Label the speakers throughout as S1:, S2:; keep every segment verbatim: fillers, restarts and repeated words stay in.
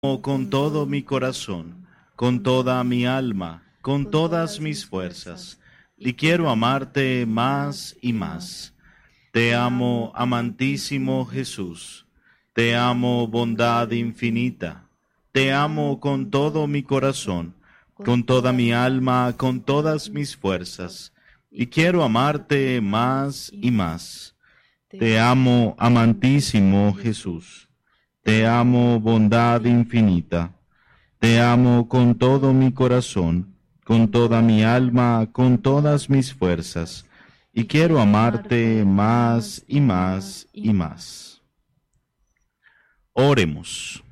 S1: con todo mi corazón, con toda mi alma, con todas mis fuerzas, y quiero amarte más y más. Te amo, amantísimo Jesús, te amo, bondad infinita, te amo con todo mi corazón, con toda mi alma, con todas mis fuerzas, y quiero amarte más y más. Te amo, amantísimo Jesús. Te amo, bondad infinita, te amo con todo mi corazón, con toda mi alma, con todas mis fuerzas, y quiero amarte más y más y más. Oremos.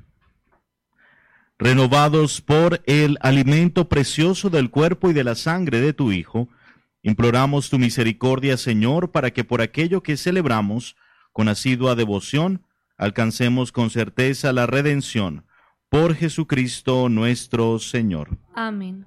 S1: Renovados por el alimento precioso del cuerpo y de la sangre de tu Hijo, imploramos tu misericordia, Señor, para que por aquello que celebramos con asidua devoción, alcancemos con certeza la redención por Jesucristo nuestro Señor.
S2: Amén.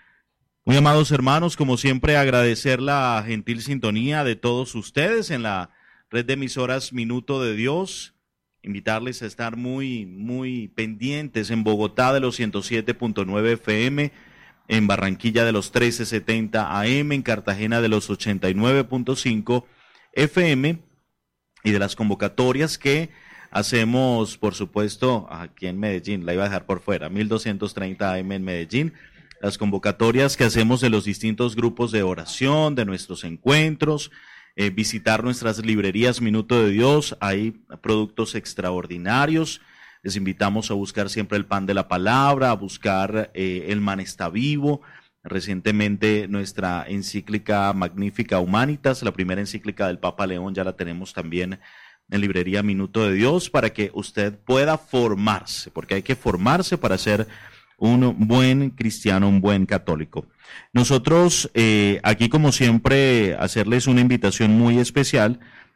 S1: Muy amados hermanos, como siempre agradecer la gentil sintonía de todos ustedes en la red de emisoras Minuto de Dios, invitarles a estar muy, muy pendientes en Bogotá de los ciento siete punto nueve F M, en Barranquilla de los trece setenta A M, en Cartagena de los ochenta y nueve punto cinco F M y de las convocatorias que hacemos, por supuesto, aquí en Medellín, la iba a dejar por fuera, mil doscientos treinta A M en Medellín, las convocatorias que hacemos de los distintos grupos de oración, de nuestros encuentros, eh, visitar nuestras librerías Minuto de Dios, hay productos extraordinarios, les invitamos a buscar siempre el pan de la palabra, a buscar eh, el man está vivo, recientemente nuestra encíclica Magnifica Humanitas, la primera encíclica del Papa León, ya la tenemos también en librería Minuto de Dios, para que usted pueda formarse, porque hay que formarse para ser un buen cristiano, un buen católico. Nosotros eh, aquí, como siempre, hacerles una invitación muy especial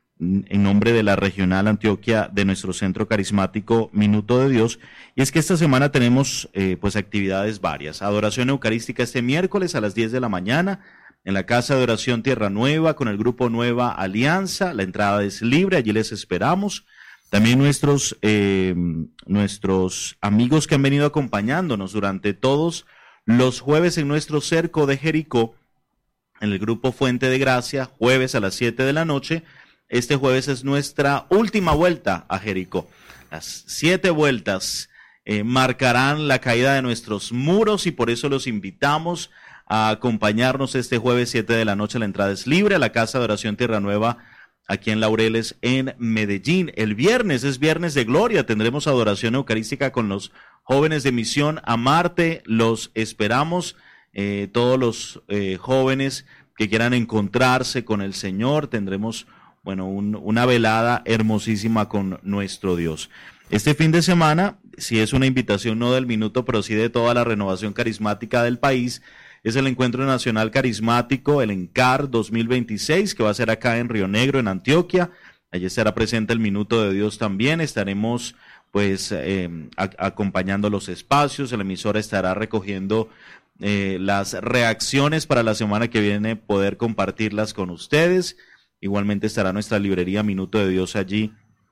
S1: en nombre de la Regional Antioquia de nuestro Centro Carismático Minuto de Dios, y es que esta semana tenemos eh, pues actividades varias. Adoración Eucarística este miércoles a las diez de la mañana, en la Casa de Oración Tierra Nueva, con el grupo Nueva Alianza. La entrada es libre, allí les esperamos. También nuestros, eh, nuestros amigos que han venido acompañándonos durante todos los jueves en nuestro cerco de Jericó, en el grupo Fuente de Gracia, jueves a las siete de la noche. Este jueves es nuestra última vuelta a Jericó. Las siete vueltas eh, marcarán la caída de nuestros muros, y por eso los invitamos a acompañarnos este jueves siete de la noche. La entrada es libre a la Casa de Oración Tierra Nueva, aquí en Laureles, en Medellín. El viernes es Viernes de Gloria, tendremos adoración eucarística con los jóvenes de Misión Amarte. Los esperamos, eh, todos los eh, jóvenes que quieran encontrarse con el Señor. Tendremos, bueno, un, una velada hermosísima con nuestro Dios. Este fin de semana, si es una invitación no del minuto, pero sí de toda la renovación carismática del país, es el Encuentro Nacional Carismático, el ENCAR dos mil veintiséis, que va a ser acá en Río Negro, en Antioquia. Allí estará presente el Minuto de Dios también. Estaremos pues eh, a, acompañando los espacios. La emisora estará recogiendo eh, las reacciones para la semana que viene, poder compartirlas con ustedes. Igualmente estará nuestra librería Minuto de Dios allí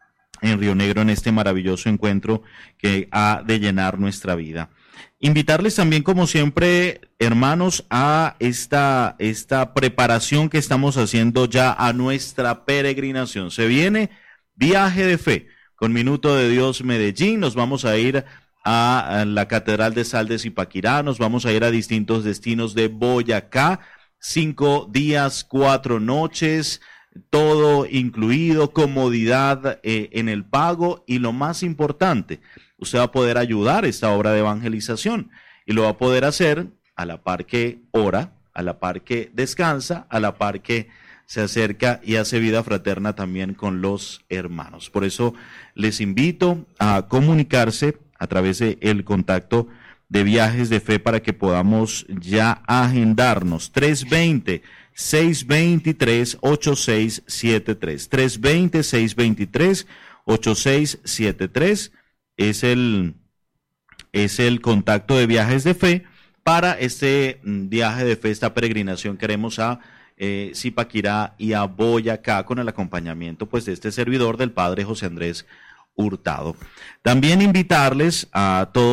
S1: en Río Negro, en este maravilloso encuentro que ha de llenar nuestra vida. Invitarles también, como siempre, hermanos, a esta, esta preparación que estamos haciendo ya a nuestra peregrinación. Se viene Viaje de Fe con Minuto de Dios Medellín. Nos vamos a ir a, a la Catedral de Sal de Zipaquirá, nos vamos a ir a distintos destinos de Boyacá, cinco días, cuatro noches, todo incluido, comodidad eh, en el pago, y lo más importante, usted va a poder ayudar esta obra de evangelización, y lo va a poder hacer a la par que ora, a la par que descansa, a la par que se acerca y hace vida fraterna también con los hermanos. Por eso les invito a comunicarse a través del contacto de Viajes de Fe para que podamos ya agendarnos. tres veinte, seiscientos veintitrés, ochenta y seis setenta y tres. tres veinte, seiscientos veintitrés, ochenta y seis setenta y tres es el, es el contacto de Viajes de Fe para este viaje de fe, esta peregrinación. Queremos a eh, Zipaquirá y a Boyacá, con el acompañamiento pues de este servidor, del padre José Andrés Hurtado. También invitarles a todos